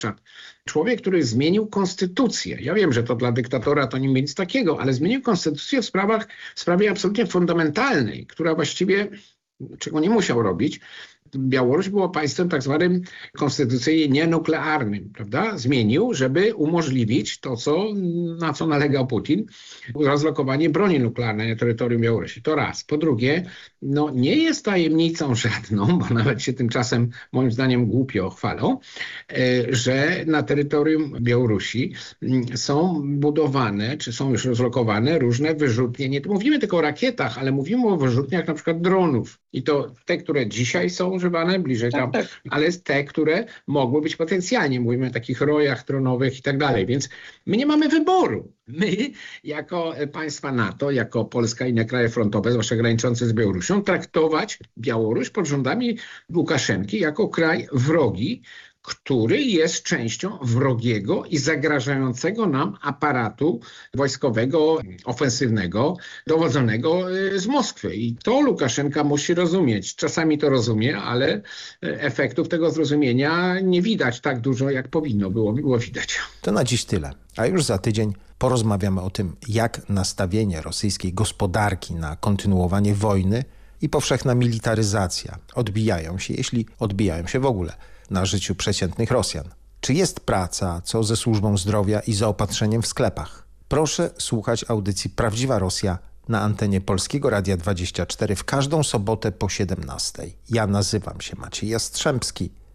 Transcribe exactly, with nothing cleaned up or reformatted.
Człowiek, który zmienił konstytucję. Ja wiem, że to dla dyktatora to nie nic takiego, ale zmienił konstytucję w sprawach, w sprawie absolutnie fundamentalnej, która właściwie, czego nie musiał robić. Białoruś było państwem tak zwanym konstytucyjnie nienuklearnym, prawda? Zmienił, żeby umożliwić to, co, na co nalegał Putin, rozlokowanie broni nuklearnej na terytorium Białorusi. To raz. Po drugie, no nie jest tajemnicą żadną, bo nawet się tymczasem moim zdaniem głupio chwalą, że na terytorium Białorusi są budowane, czy są już rozlokowane różne wyrzutnie. Nie mówimy tylko o rakietach, ale mówimy o wyrzutniach na przykład dronów. I to te, które dzisiaj są używane bliżej tam, Tak, tak. ale te, które mogły być potencjalnie. Mówimy o takich rojach dronowych i tak dalej. Więc my nie mamy wyboru. My, jako państwa NATO, jako Polska i inne kraje frontowe, zwłaszcza graniczące z Białorusią, traktować Białoruś pod rządami Łukaszenki jako kraj wrogi, który jest częścią wrogiego i zagrażającego nam aparatu wojskowego, ofensywnego, dowodzonego z Moskwy. I to Łukaszenka musi rozumieć. Czasami to rozumie, ale efektów tego zrozumienia nie widać tak dużo, jak powinno było, było widać. To na dziś tyle. A już za tydzień porozmawiamy o tym, jak nastawienie rosyjskiej gospodarki na kontynuowanie wojny i powszechna militaryzacja odbijają się, jeśli odbijają się w ogóle, na życiu przeciętnych Rosjan. Czy jest praca, co ze służbą zdrowia i zaopatrzeniem w sklepach? Proszę słuchać audycji Prawdziwa Rosja na antenie Polskiego Radia dwadzieścia cztery w każdą sobotę po siedemnastej. Ja nazywam się Maciej Jastrzębski.